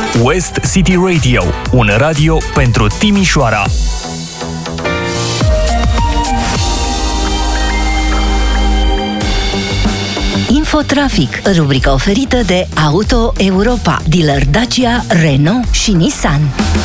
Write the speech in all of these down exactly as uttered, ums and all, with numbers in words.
West City Radio, un radio pentru Timișoara. Infotrafic, rubrica oferită de Auto Europa, dealer Dacia, Renault și Nissan.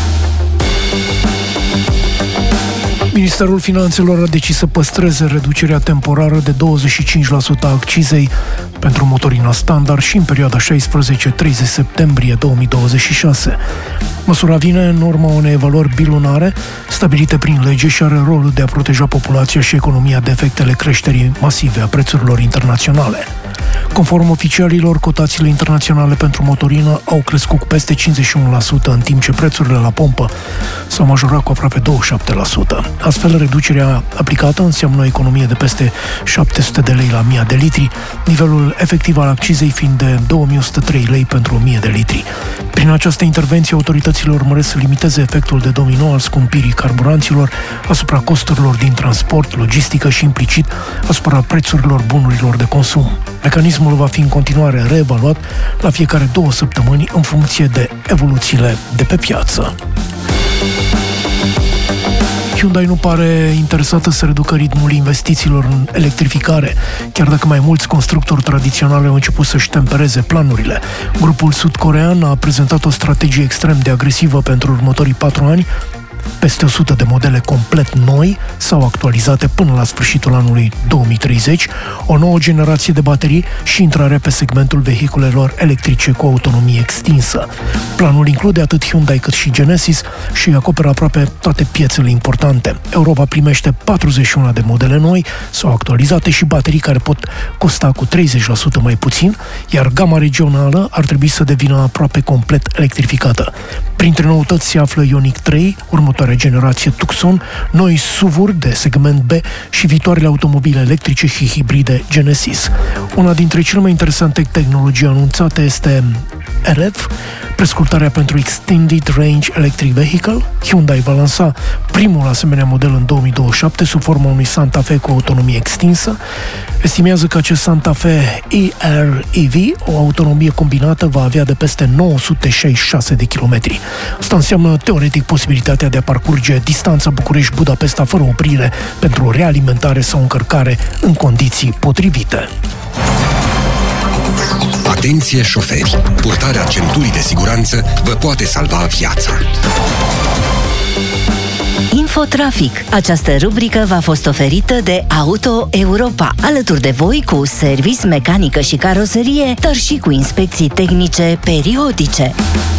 Ministerul Finanțelor a decis să păstreze reducerea temporară de douăzeci și cinci la sută a accizei pentru motorina standard și în perioada șaisprezece treizeci septembrie două mii douăzeci și șase. Măsura vine în urma unei evaluări bilunare stabilite prin lege și are rolul de a proteja populația și economia de efectele creșterii masive a prețurilor internaționale. Conform oficialilor, cotațiile internaționale pentru motorină au crescut cu peste cincizeci și unu la sută, în timp ce prețurile la pompă s-au majorat cu aproape douăzeci și șapte la sută. Astfel, reducerea aplicată înseamnă o economie de peste șapte sute de lei la o mie de litri, nivelul efectiv al accizei fiind de două mii o sută trei lei pentru o mie de litri. Prin această intervenție, autoritățile urmăresc să limiteze efectul de domino al scumpirii carburanților asupra costurilor din transport, logistică și implicit asupra prețurilor bunurilor de consum. Mecanismul va fi în continuare reevaluat la fiecare două săptămâni în funcție de evoluțiile de pe piață. Hyundai nu pare interesată să reducă ritmul investițiilor în electrificare, chiar dacă mai mulți constructori tradiționali au început să-și tempereze planurile. Grupul sud-corean a prezentat o strategie extrem de agresivă pentru următorii patru ani. Peste o sută de modele complet noi sau actualizate până la sfârșitul anului două mii treizeci, o nouă generație de baterii și intrarea pe segmentul vehiculelor electrice cu autonomie extinsă. Planul include atât Hyundai cât și Genesis și acoperă aproape toate piețele importante. Europa primește patruzeci și unu de modele noi sau actualizate și baterii care pot costa cu treizeci la sută mai puțin, iar gama regională ar trebui să devină aproape complet electrificată. Printre noutăți se află Ioniq trei, următoarea generație Tucson, noi S U V-uri de segment B și viitoarele automobile electrice și hibride Genesis. Una dintre cele mai interesante tehnologii anunțate este R F, prescurtarea pentru Extended Range Electric Vehicle. Hyundai va lansa primul asemenea model în două mii douăzeci și șapte sub forma unui Santa Fe cu autonomie extinsă. Estimează că acest Santa Fe E R E V, o autonomie combinată, va avea de peste nouă sute șaizeci și șase de kilometri. Asta înseamnă teoretic posibilitatea de a parcurge distanța București-Budapesta fără oprire pentru realimentare sau încărcare în condiții potrivite. Atenție șoferi! Purtarea centurii de siguranță vă poate salva viața. Infotrafic. Această rubrică v-a fost oferită de Auto Europa, alături de voi cu service, mecanică și caroserie, dar și cu inspecții tehnice periodice.